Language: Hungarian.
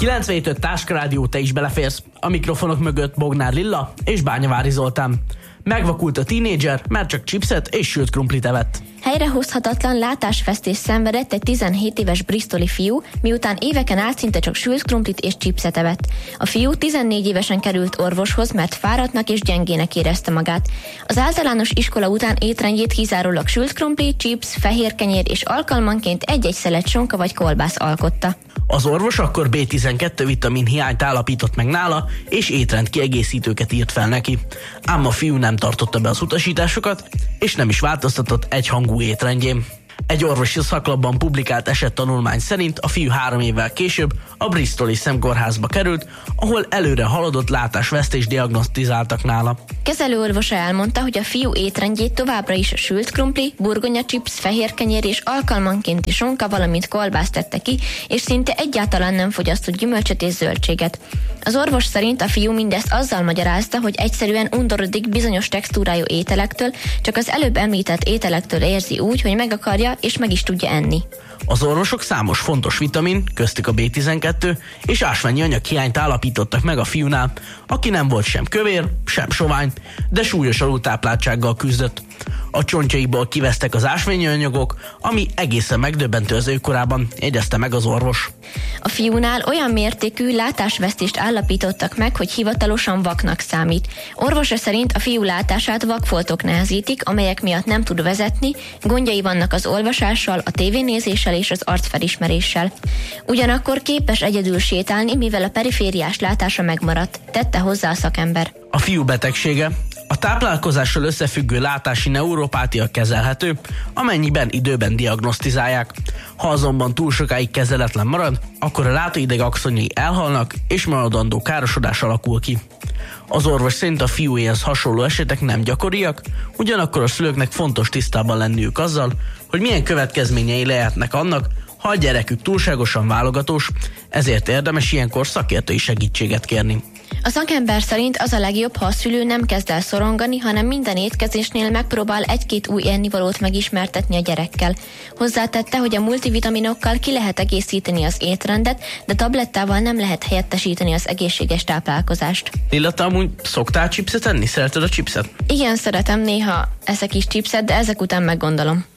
97.5 Táskarádió, te is beleférsz. A mikrofonok mögött Bognár Lilla és Bányavári Zoltán. Megvakult a tínédzser, mert csak chipset és sült krumplit evett. Helyrehozhatatlan látásvesztést szenvedett egy 17 éves bristoli fiú, miután éveken át szinte csak sült krumplit és chipset evett. A fiú 14 évesen került orvoshoz, mert fáradtnak és gyengének érezte magát. Az általános iskola után étrendjét kizárólag sült krumpli, chips, fehér kenyér és alkalmanként egy-egy szelet sonka vagy kolbász alkotta. Az orvos akkor B12 vitamin hiányt állapított meg nála, és étrend kiegészítőket írt fel neki. Ám a fiú nem tartotta be az utasításokat, és nem is változtatott egyhangú étrendjén. Egy orvosi szaklapban publikált esettanulmány szerint a fiú 3 évvel később a bristoli szemkórházba került, ahol előre haladott látásvesztést diagnosztizáltak nála. Kezelőorvosa elmondta, hogy a fiú étrendjét továbbra is a sült krumpli, burgonya chips, fehér kenyér és alkalmankénti sonka, valamint kolbászt tette ki, és szinte egyáltalán nem fogyasztott gyümölcsöt és zöldséget. Az orvos szerint a fiú mindezt azzal magyarázta, hogy egyszerűen undorodik bizonyos textúrájú ételektől, csak az előbb említett ételektől érzi úgy, hogy meg akarja és meg is tudja enni. Az orvosok számos fontos vitamin, köztük a B12 és ásványi anyag hiányt állapítottak meg a fiúnál, aki nem volt sem kövér, sem sovány, de súlyos alultápláltsággal küzdött. A csontjaiból kivesztek az ásványi anyagok, ami egészen megdöbbentő az ő korában, jegyezte meg az orvos. A fiúnál olyan mértékű látásvesztést állapítottak meg, hogy hivatalosan vaknak számít. Orvosa szerint a fiú látását vakfoltok nehezítik, amelyek miatt nem tud vezetni, gondjai vannak az olvasással, a tévénézéssel és az arcfelismeréssel. Ugyanakkor képes egyedül sétálni, mivel a perifériás látása megmaradt, tette hozzá a szakember. A fiú betegsége a táplálkozással összefüggő látási neuropátia kezelhető, amennyiben időben diagnosztizálják. Ha azonban túl sokáig kezeletlen marad, akkor a látóideg axonjai elhalnak, és maradandó károsodás alakul ki. Az orvos szerint a fiúéhez hasonló esetek nem gyakoriak, ugyanakkor a szülőknek fontos tisztában lenniük azzal, hogy milyen következményei lehetnek annak, ha a gyerekük túlságosan válogatós, ezért érdemes ilyenkor szakértői segítséget kérni. A szakember szerint az a legjobb, ha a szülő nem kezd el szorongani, hanem minden étkezésnél megpróbál egy-két új ennivalót megismertetni a gyerekkel. Hozzátette, hogy a multivitaminokkal ki lehet egészíteni az étrendet, de tablettával nem lehet helyettesíteni az egészséges táplálkozást. Lilla, te amúgy szoktál chipset enni? Szereted a chipset? Igen, szeretem, néha eszek is chipset, de ezek után meggondolom.